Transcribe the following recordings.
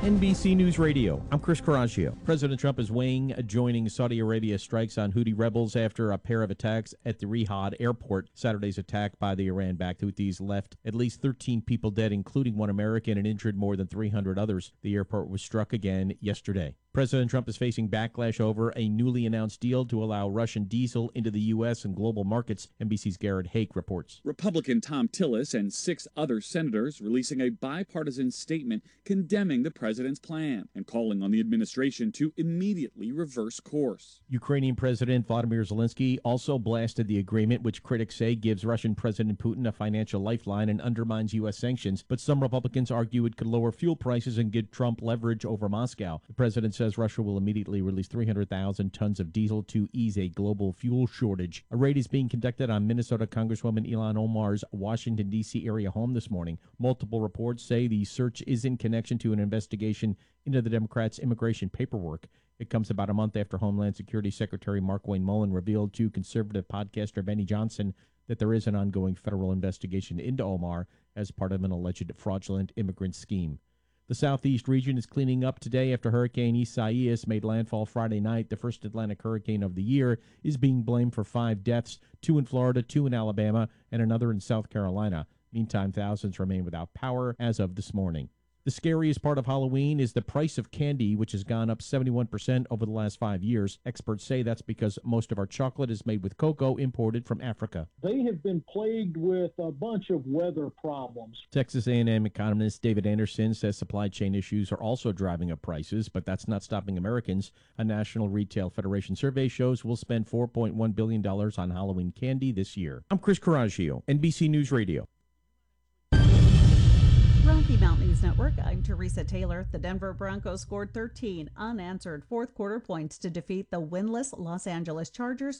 NBC News Radio. I'm Chris Coraggio. President Trump is weighing joining Saudi Arabia strikes on Houthi rebels after a pair of attacks at the Riyadh airport. Saturday's attack by the Iran-backed Houthis left at least 13 people dead, including one American, and injured more than 300 others. The airport was struck again yesterday. President Trump is facing backlash over a newly announced deal to allow Russian diesel into the U.S. and global markets. NBC's Garrett Hake reports. Republican Tom Tillis and 6 other senators releasing a bipartisan statement condemning the president's plan and calling on the administration to immediately reverse course. Ukrainian President Vladimir Zelensky also blasted the agreement, which critics say gives Russian President Putin a financial lifeline and undermines U.S. sanctions. But some Republicans argue it could lower fuel prices and give Trump leverage over Moscow. The president says Russia will immediately release 300,000 tons of diesel to ease a global fuel shortage. A raid is being conducted on Minnesota Congresswoman Ilhan Omar's Washington, D.C. area home this morning. Multiple reports say the search is in connection to an investigation into the Democrats' immigration paperwork. It comes about a month after Homeland Security Secretary Markwayne Mullin revealed to conservative podcaster Benny Johnson that there is an ongoing federal investigation into Omar as part of an alleged fraudulent immigrant scheme. The Southeast region is cleaning up today after Hurricane Isaias made landfall Friday night. The first Atlantic hurricane of the year is being blamed for 5 deaths, 2 in Florida, 2 in Alabama, and another in South Carolina. Meantime, thousands remain without power as of this morning. The scariest part of Halloween is the price of candy, which has gone up 71% over the last 5 years. Experts say that's because most of our chocolate is made with cocoa imported from Africa. They have been plagued with a bunch of weather problems. Texas A&M economist David Anderson says supply chain issues are also driving up prices, but that's not stopping Americans. A National Retail Federation survey shows we'll spend $4.1 billion on Halloween candy this year. I'm Chris Coraggio, NBC News Radio. Rocky Mountain News Network, I'm Teresa Taylor. The Denver Broncos scored 13 unanswered fourth-quarter points to defeat the winless Los Angeles Chargers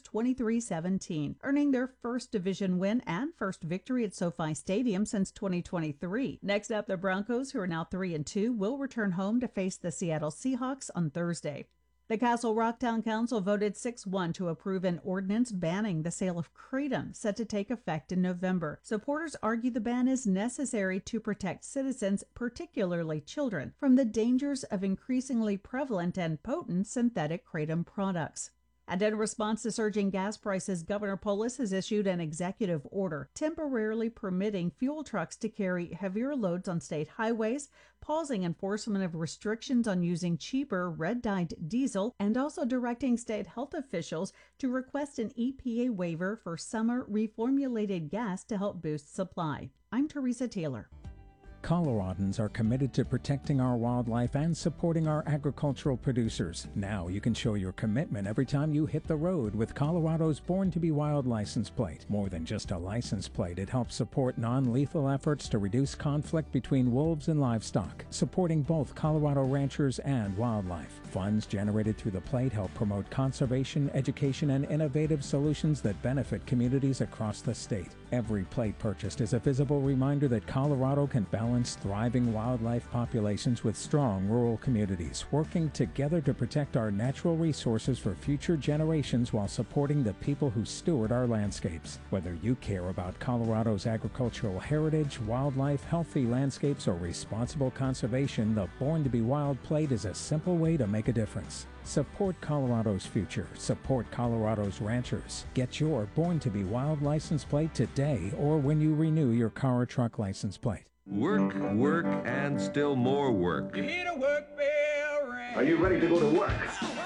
23-17, earning their first division win and first victory at SoFi Stadium since 2023. Next up, the Broncos, who are now 3-2, will return home to face the Seattle Seahawks on Thursday. The Castle Rock Town Council voted 6-1 to approve an ordinance banning the sale of kratom, set to take effect in November. Supporters argue the ban is necessary to protect citizens, particularly children, from the dangers of increasingly prevalent and potent synthetic kratom products. And in response to surging gas prices, Governor Polis has issued an executive order temporarily permitting fuel trucks to carry heavier loads on state highways, pausing enforcement of restrictions on using cheaper red-dyed diesel, and also directing state health officials to request an EPA waiver for summer reformulated gas to help boost supply. I'm Teresa Taylor. Coloradans are committed to protecting our wildlife and supporting our agricultural producers. Now you can show your commitment every time you hit the road with Colorado's Born to be Wild license plate. More than just a license plate, it helps support non-lethal efforts to reduce conflict between wolves and livestock, supporting both Colorado ranchers and wildlife. Funds generated through the plate help promote conservation, education, and innovative solutions that benefit communities across the state. Every plate purchased is a visible reminder that Colorado can balance thriving wildlife populations with strong rural communities, working together to protect our natural resources for future generations while supporting the people who steward our landscapes. Whether you care about Colorado's agricultural heritage, wildlife, healthy landscapes, or responsible conservation, the Born to be Wild plate is a simple way to make a difference. Support Colorado's future. Support Colorado's ranchers. Get your Born to be Wild license plate today or when you renew your car or truck license plate. Work, work, and still more work. You hear the work bell ring. Are you ready to go to work?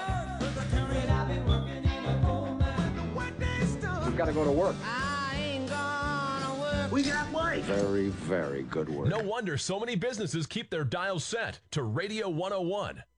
We've got to go to work. I ain't gonna work. We got work. Very, very good work. No wonder so many businesses keep their dials set to Radio 101.